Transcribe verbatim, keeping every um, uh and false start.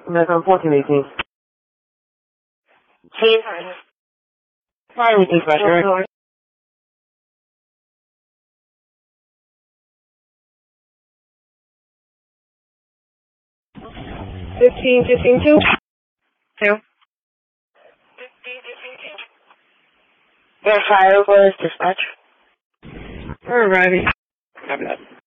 American fourteen eighteen. Please. Fire dispatcher. Fifteen, fifteen, two. Two. We're fire for dispatch. We're arriving. Copy that.